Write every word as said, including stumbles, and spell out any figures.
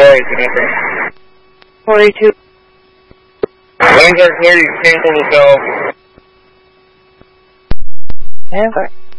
boys, nothing. forty-two. Lanes are clear, you can cancel the cell. Never.